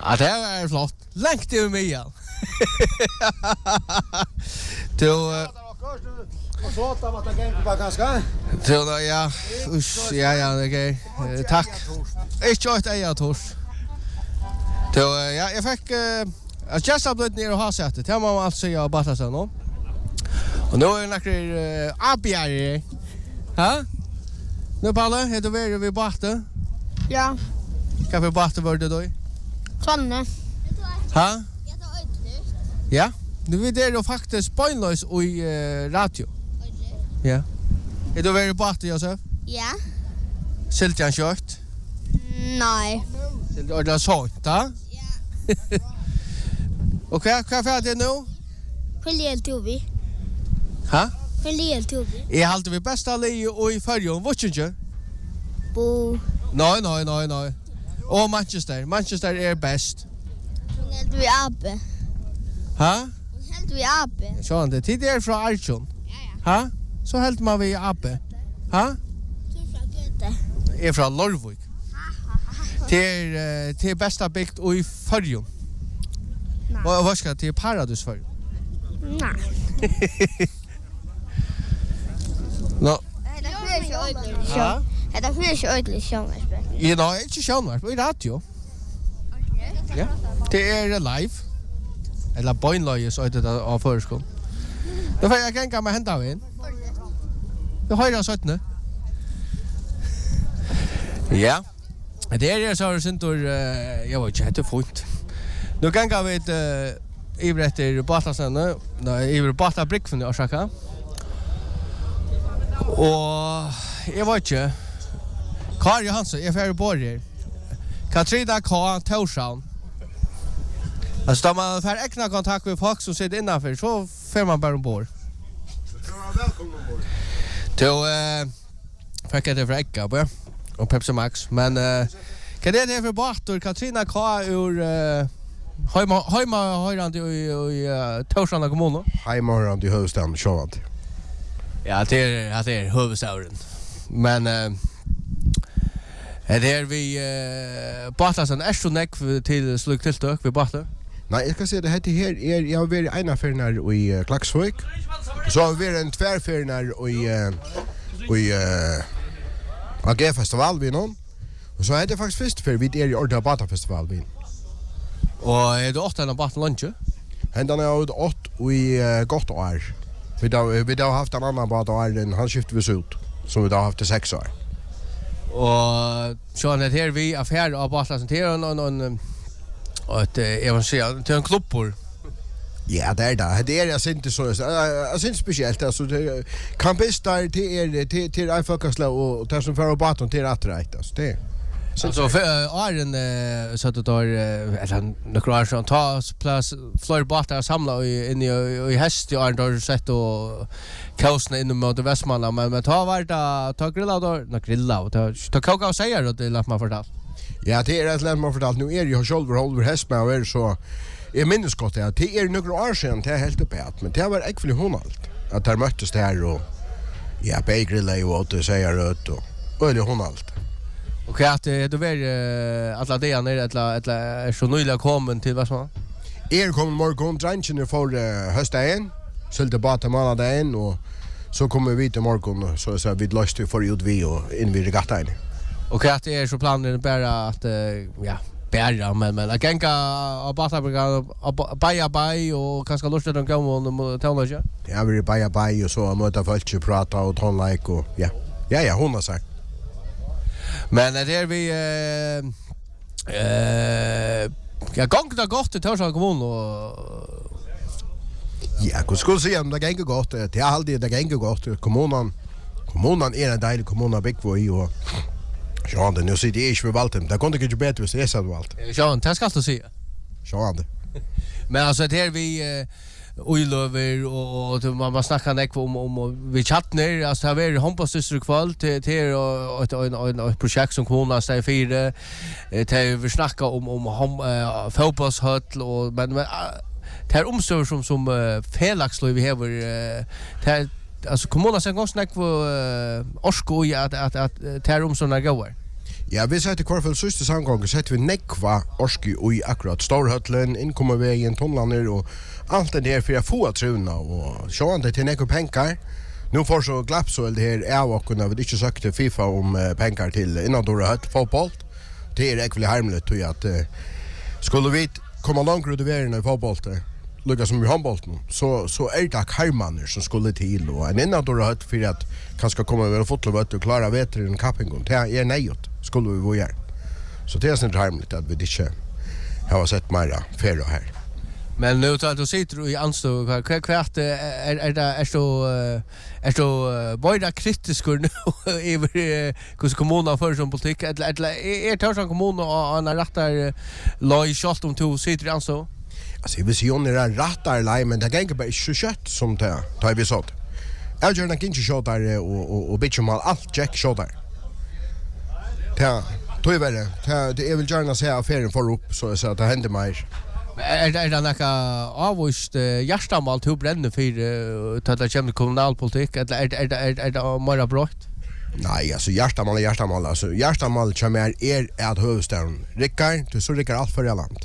Ja, det är flott. Längt över mig igen. Du så att vad det gäng på ganska. Ja, ja, okej. Tack. Inte ett eja tors. Du ja, jag fick just upload ner och ha sett det. Det var alltså jag bara så nu. Och nu är det ABR. Ha? Nu Palle, heter vi borta? Ja. Kan vi borta var det då? Svanne. Ha? Ja. Nu vi där och faktiskt spoilers i radio. Ja. Är du väl borta Josef? Ja. Siltjan kört? Nej. Det är så, va? Ja. Okej, vad är det nu? Skiljer till vi. Ha? Skiljer till vi. Är halt vi bästa li och i förjon, vad tycker du? Bo. Nej. Och Manchester är bäst. Helt vi ape. Ha? Helt vi ape. Så han det tidigare från Archon. Ha? Så helt man vi ape. Ha? Är från Lorvik. Till bästa byggt och i förjon. Och vad ska till paradis för? Nej. No. Det är ju ödligt. Ja. Det är ju ödligt sjönvarp. Ja, inte sjönvarp, i radio. Ja. Det är live. Eller boinlöje så heter det av förskolan. Då får jag gänga med hända av en. Jag har ju sagt nu. Ja. Det är så synd då jag var inte fint. Nu gänga vi ivrätter Batasen nu. Nej, ivr Bata brick från Osaka. Och jag var inte Karl Johansson, jag får borger. Katrina K. Torshavn. Alltså då man får äkna kontakt med folk som sitter innanför så får man bara ombord. Välkommen ombord. Då fick jag det för äcka på och Pepsi Max. Men kan det är för båtor Katrina K. ur Hajma i Torshavn kommun. Hajma i huvudstaden Sjövant. Ja, det är huvudstaden. Men det vi Batasen är så näck till sluk tilltök vi Bata. Nej, jag ska säga det här jag har varit ena för i Klaxvik. Så har vi en tvärfärnar i AG-festival vi någon. Och så är det faktiskt först för vi är i Orda Bata-festival vi. Och är det 8 eller Bata lunch? Händan är 8 i gott år. Vi har haft en annan Bata år än han skiftar vi ut. Som vi har haft i 6 år. Och så är det här vi affär av Bata till någon och jag vill säga till en klubbor. Ja, det är jag inte så jag syns speciellt alltså campistar till I folkasla och tar som för baton till att rätt alltså det. Så för så att då eller några som tar plats flyr båtar samla in i häst i Arndor sett och kaosna in mot Västmanland men ta grilla och ta koka och säga det låt man fortalt. Ja, det är ett lätt man fortalt nu är ju själva håller häst med och så är minns gott att det är några år sedan det helt uppe att men det var äckligt honalt att där möttes det här och ja, grilla och att säga rött och öle honalt. Och att det var alla det ner eller så nyligen kommen till vad som kommer morgon dränchen för höstdagen skulle bara månaden och så kommer vi till morgon så vi löste för ut vi och in vid regattan. Och att det är så planen bara att ja bära men att gänga och bara bye och kanske lust att gå och tala ju. Ja, vi bye och så möta folk och prata och tala like och ja. Ja, hon har sagt. Men det är vi jag gång det gott till Torshavn kommun och ja, hur skulle säga om det gänger gott det är alltid det gänger gott kommunen är en dejlig kommun big boy och ja, det nu ser det är förvaltat. Det kunde inte bättre så är så valt. Ja, det ska du se. Ja, det. Men alltså det här vi Oilöver och man snackar näck om vi chattner alltså här är handbollssyster kväll till och ett projekt som kommunen står för det vi snackar om fotbollshöll och men det här omsorg som felakslöj vi har det alltså kommunen sen gång snack på orsko att det här omsorgen går. Ja, vi sätter kvar för sista samgången sätter vi nekva orski och i akkurat Storhötlen, inkommervägen, tunnlarna och allt det där för att få truna och så det till nekva pengar. Nu får så glappsål det här av och när vi inte sökte FIFA om pengar till innandora hött fotboll. Det är ekvile harmligt tror jag att skulle vi komma långt ut i världen i fotboll lukka som i handbollen så är det karmaner som skulle till och en innandora hött för att kanske komma över fotbollvött och klara vetren kappingen. Det är nejot skulle vi vara. Så det är sånt harmligt att vi inte har sett mera färre här. Men nu tar du sitter i anstå kvart är så bara kritisk nu över hur kommunen för som politik eller är Tórshavn kommun och en rattar lag shot om två sitter i anstå. Alltså vi ser ju när rattar lag men det går bara så kött som det tar vi så. Jag gör inte shot där och bitch mal allt check shot där. Ja, då är det är väl gärna säga affären får upp så att det händer mer. Är det några avvist hjärtamal till bränna för att det kommer kommunalpolitik eller är det mer brott? Nej, alltså hjärtamal alltså hjärtamal kommer att huvudstaden. Rickar, du så rickar allt för land.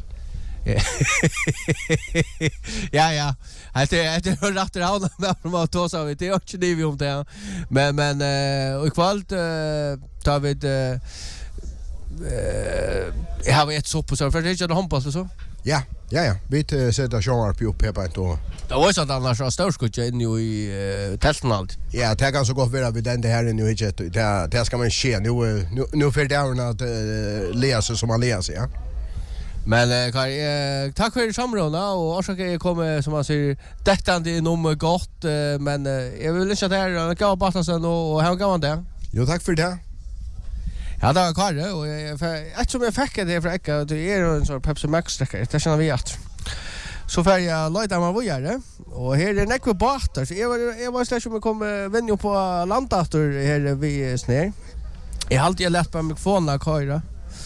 Ja. Det är rätt att ha med att ta så det är inte det vi om det. Men och kvalt tar vi jag har ett så på så för det är handboll så. Ja. Vi sätter shower på upp här på ett år. Det var så att annars var störskottet in i tälten allt. Ja, det kan så gott vara vid den det här nu inte. Det ska man se nu för det att läsa som man läser, ja. Men tack för samrådna och orsaka jag kommer som man säger dettande i nummer gott men jag vill inte att det här gav Battasen och här gav han det. Jo, tack för det. Ja, det var Karre och eftersom jag fick det från Eka det är en sån Pepsi Max-sträckare, det känner vi att. Så får jag lojta med vågare och här är nekva båtar så jag var slags om jag kom vänja på landator här vid snär. Jag har alltid lätt på mikrofonen Karre.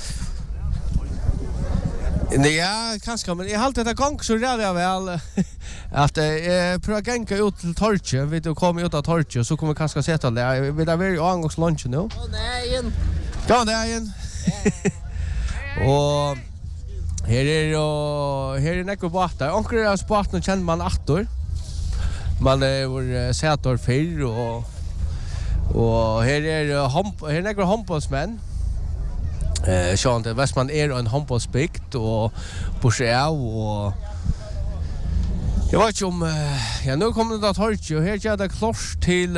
Nej, ja, kanske men jag har alltid gång så rädd jag väl att pröva gänga ut till torget, vet du kommer ut av torget så kommer kanske sätta det. Vi där är angångs lunch nu. Nej. Ja, det är igen. Och här är nekva båtar. Onkel av båten känner man attor. Man är sätor fyr och här är nekva handbollsmän. Så att Västman är en handbollsbygd och Borsea och jag vet inte om ja nu kommer det att torka och här är det klart till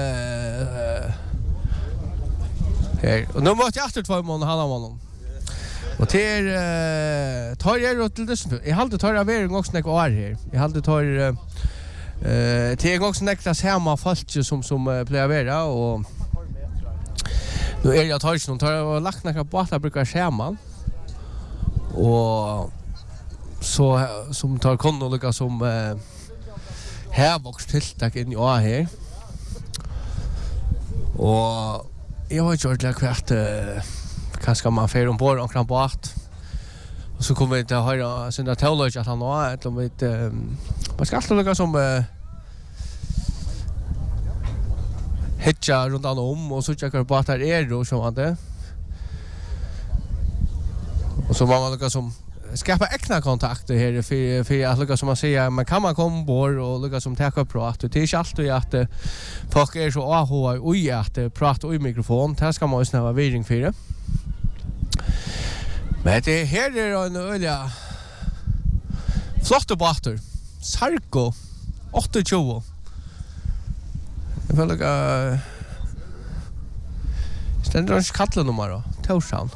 här och nu måste jag efter 2 månader handla om honom. Och till tar jag till det. Jag hade tar av er också när jag var här. Jag hade tar till också näktas hemma fast som plejer vara och nu är jag tar som tar lagt några båtar brukar scheman. Och så som tar konolika som här vox tilltag in i år här. Och jag har gjort det kvart kanske man fer ombord och kan båt. Och så kommer vi till höra sina teologi att han har ett om ett man ska alltid lukka som hitcha runt om och så checkar båtar är då som att det. Och så var man lukka som skapa äkta kontakter här för att lukka som man säger man kan man komma ombord och lukka som ta upp prat och det är alltid att folk är så ahoa oj att prata i mikrofon här ska man ju snäva vidring för det. Men det här är en öliga flotta båtar. Sarko 28. Jag vill lukka ständer inte kallenummer då. Tórshavn.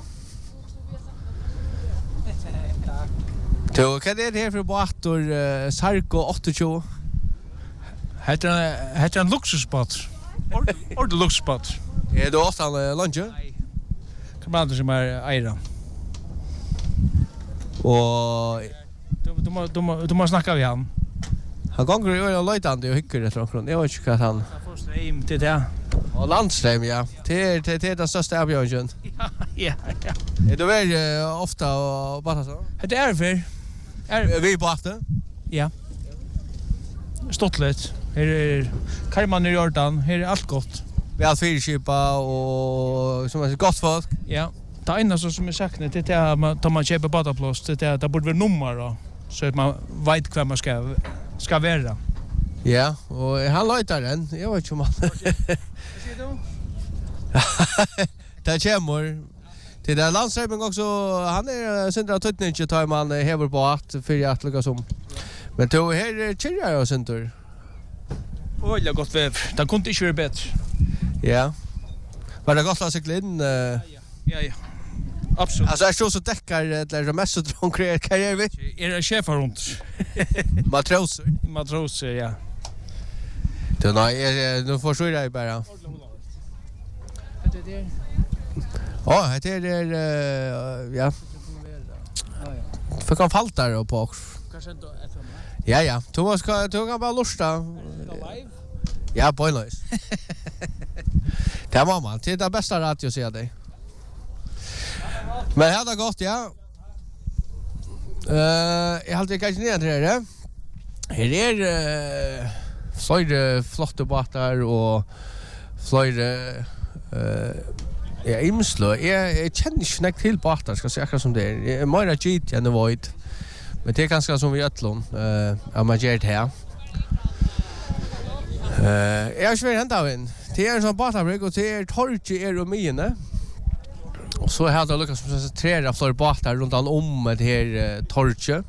Vad är det här för båtar? Sarko 28. Heter en luxusbåt. Ordet luxusbåt. Är det ofta lunch? Nej. Kan som är eira. Och du måste snacka med han. han gånger ju en löjtande och hycker det från. Jag vet inte vad han. Ström till det. Och landström ja. Det är den största avgörelsen. Ja. Är du väl ofta och bara så? Det är för. Vi på efter. Ja. Stottlet. Här är Karman i Jordan. Här är allt gott. Vi har fyrskipa och som är gott folk. Ja. Det enda som saknar det är att man köper badaplås, det är att det borde vara nummer då, så att man vet vad man ska vara. Ja, och han låter den. Jag vet inte om han. Det kommer. Det där landsrepen också, han är centra tutninge tar man häver på att för att lucka som. Men då här chillar jag center. Oj, det har gått väv. Det kunde inte vara bättre. Ja. Var det gott att cykla in? Ja. Absolut. Alltså jag står så täckar det mest så trångt karriär vet. Är det chefer runt? Matroser, ja. Då nej, nu får jag dig bara. Ja, det är ja. För kan falta då på. Kanske inte FM. Ja. Thomas kan bara lusta. Live? Ja, poänglös. Det var man. Det är det bästa radio ser dig. Men det har gått, ja. Jag hade kanske ner det. Här är flera flotta båtar och flera jag imslå. Jag känner inte näck till båtar ska säga akkurat som det är. Jag är mer GT än Void. Men det är ganska som vi Ötlund. Man gör det här. Jag har svårt hänt av en. Det är en sån båtfabrik och det är torg och mine. Och så hade jag lyckats koncentrera flera båtar runt om det här torget.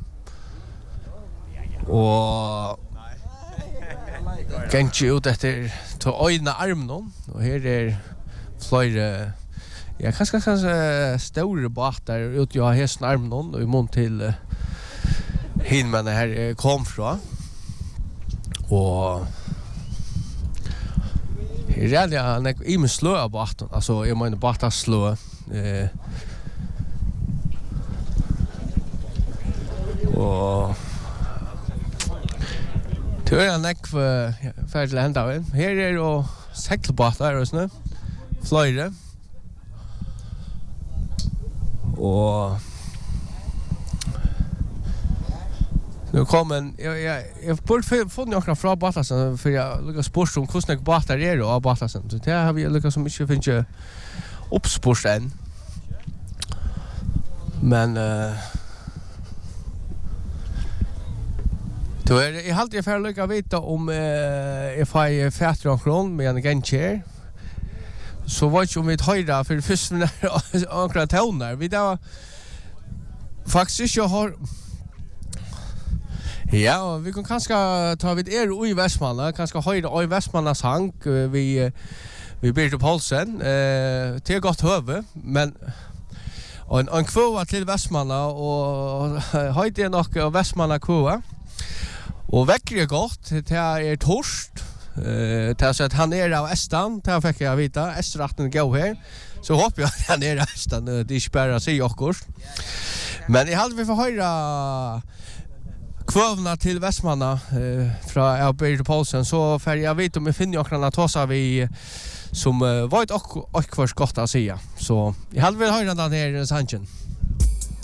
Och gängde ut efter till öjna armen. Och här är flera, ja, kanske stora båtar ut jag har hästen armen och i mån till hinmännen här kom från. Och här är jag imen slå av båten. Alltså jag menar båtar slå. Och det är en näck för färdig att hända. Här är det segelbåtar och sådär. Flöjre. Och nu kommer jag borde få några från båtar för jag lyckas spåra om hur båtar är det av båtar. Så det har vi lyckats så mycket finns uppspårs än. Men då är det alltid för att lycka veta om if I fattar från med en gencher. Så var ju om vi höjda för först när ankra toner. Vi då faktiskt jag har ja, vi kan kanske ta vid i Västmanland, kanske höjda i Västmanland sang vi Birte Paulsen. Det är gott huvud, men en kvåa till Västmanland och höjde är nog av Västmanland kvåa. Och väcker är gott, det är torst. Det är så att han är av Estan, det fick jag veta. Estratten går här. Så hoppas jag att han är av Estan, det är inte bara sig också. Men jag hade vi får höra kvövna till Västmanland från Birte Paulsen, så för jag vet om vi finner också att tåsa vi som var ett och kvars gott att säga. Så jag hade väl höra den här sanchen.